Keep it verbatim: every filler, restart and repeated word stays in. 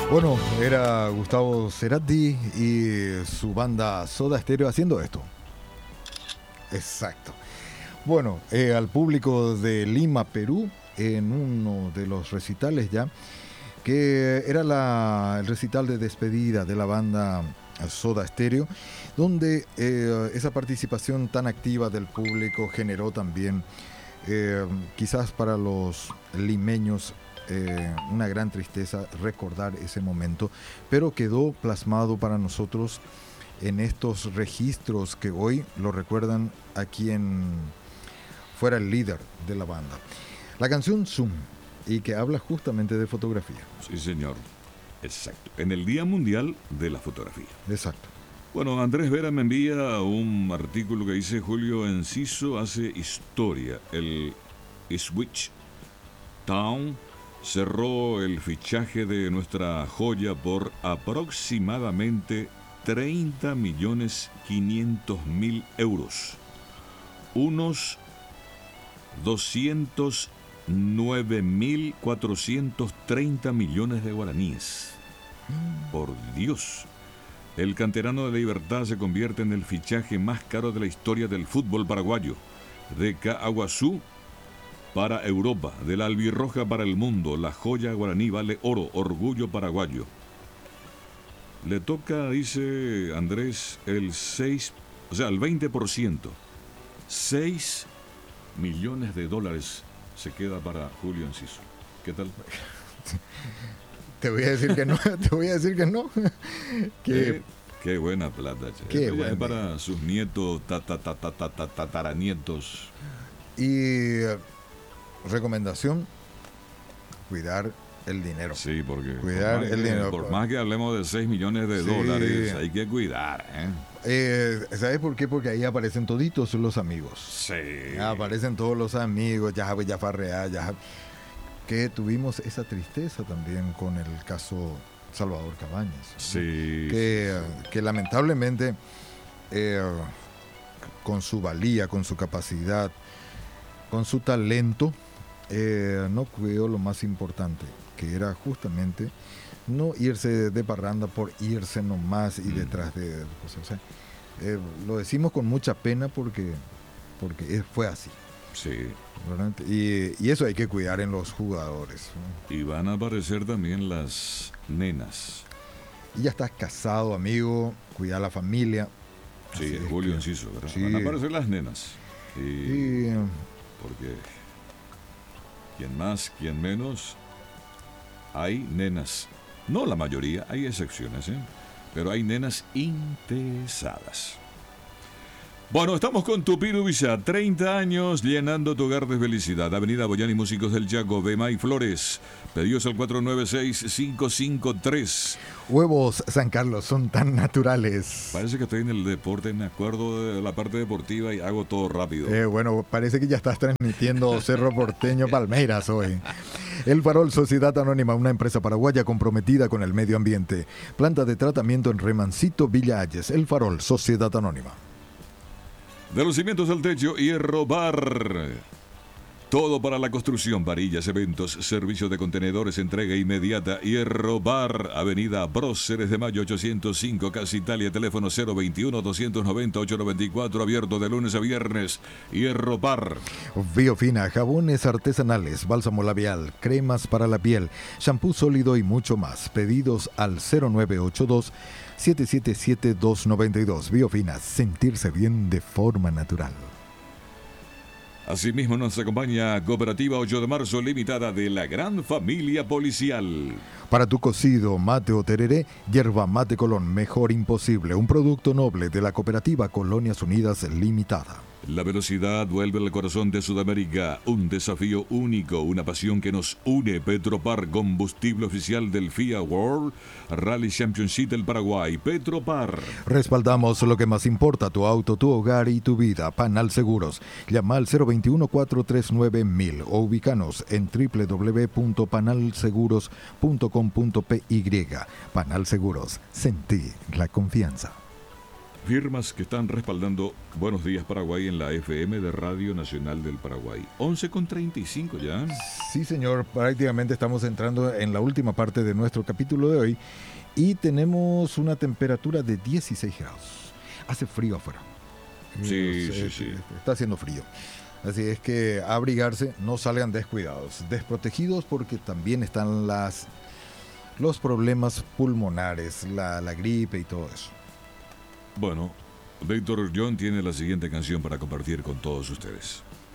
Bueno, era Gustavo Cerati y su banda Soda Stereo haciendo esto. Exacto. Bueno, eh, al público de Lima, Perú, en uno de los recitales ya, que era la, el recital de despedida de la banda Soda Stereo, donde eh, esa participación tan activa del público generó también, eh, quizás para los limeños, Eh, una gran tristeza recordar ese momento, pero quedó plasmado para nosotros en estos registros que hoy lo recuerdan a quien fuera el líder de la banda. La canción Zoom, y que habla justamente de fotografía. Sí, señor. Exacto. En el Día Mundial de la Fotografía. Exacto. Bueno, Andrés Vera me envía un artículo que dice: Julio Enciso hace historia. El Ipswich Town cerró el fichaje de nuestra joya por aproximadamente treinta millones quinientos mil euros, unos doscientos nueve mil cuatrocientos treinta millones de guaraníes. Por Dios, el canterano de Libertad se convierte en el fichaje más caro de la historia del fútbol paraguayo. De Caaguazú para Europa, de la albirroja para el mundo, la joya guaraní vale oro, orgullo paraguayo. Le toca, dice Andrés, el seis, o sea, el veinte por ciento. seis millones de dólares se queda para Julio Enciso. ¿Qué tal? Te voy a decir que no, te voy a decir que no. que... Eh, qué buena plata, che. Qué buena. Es para sus nietos, tataranietos. Y recomendación, cuidar el dinero. Sí, porque cuidar por el que, dinero. Por más que hablemos de seis millones de Sí. dólares, hay que cuidar, ¿eh? Eh, ¿Sabes por qué? Porque ahí aparecen toditos los amigos. Sí. Aparecen todos los amigos, ya ya farrea, ya que tuvimos esa tristeza también con el caso Salvador Cabañas. Sí. Que, que lamentablemente eh, con su valía, con su capacidad, con su talento, eh, no cuidó lo más importante, que era justamente no irse de parranda por irse nomás y mm. detrás de cosas. O sea, eh, lo decimos con mucha pena porque, porque fue así. Sí. Y, y eso hay que cuidar en los jugadores, ¿no? Y van a aparecer también las nenas. Y ya estás casado, amigo, cuida a la familia. Sí, Julio Enciso, ¿verdad? Sí. Van a aparecer las nenas. Y, y, porque quien más, quien menos, hay nenas. No la mayoría, hay excepciones, ¿eh? Pero hay nenas interesadas. Bueno, estamos con Tupiru Villa, treinta años llenando tu hogar de felicidad. Avenida Boyani, Músicos del Chaco, Bema y Flores. Pedidos al cuatro nueve seis, cinco cinco tres. Huevos San Carlos son tan naturales. Parece que estoy en el deporte, me acuerdo de la parte deportiva y hago todo rápido. Eh, bueno, parece que ya estás transmitiendo Cerro Porteño Palmeiras hoy. El Farol, Sociedad Anónima, una empresa paraguaya comprometida con el medio ambiente. Planta de tratamiento en Remancito, Villa Ayes. El Farol, Sociedad Anónima. De los cimientos al techo, Hierro Bar. Todo para la construcción, varillas, eventos, servicios de contenedores, entrega inmediata. Hierro Bar, Avenida Próceres de Mayo ochocientos cinco, Casa Italia, teléfono cero veintiuno, doscientos noventa, ochocientos noventa y cuatro, abierto de lunes a viernes. Hierro Bar. Biofina, jabones artesanales, bálsamo labial, cremas para la piel, shampoo sólido y mucho más. Pedidos al cero nueve ocho dos, siete siete siete, dos nueve dos. Biofina, sentirse bien de forma natural. Asimismo nos acompaña Cooperativa ocho de marzo Limitada de la Gran Familia Policial. Para tu cocido, mate o tereré, Yerba Mate Colón, mejor imposible. Un producto noble de la Cooperativa Colonias Unidas Limitada. La velocidad vuelve al corazón de Sudamérica. Un desafío único, una pasión que nos une. Petropar, combustible oficial del F I A World Rally Championship del Paraguay. Petropar. Respaldamos lo que más importa, tu auto, tu hogar y tu vida. Panal Seguros. Llama al cero veintiuno, cuatrocientos treinta y nueve, mil o ubicanos en doble u doble u doble u punto panal seguros punto com punto p y. Panal Seguros. Sentí la confianza. firmas que están respaldando Buenos Días Paraguay en la F M de Radio Nacional del Paraguay. once con treinta y cinco ya. Sí, señor, prácticamente estamos entrando en la última parte de nuestro capítulo de hoy y tenemos una temperatura de dieciséis grados. Hace frío afuera. Sí, es, sí, es, sí. Está haciendo frío. Así es que abrigarse, no salgan descuidados, desprotegidos, porque también están las, los problemas pulmonares, la, la gripe y todo eso. Bueno, Víctor John tiene la siguiente canción para compartir con todos ustedes.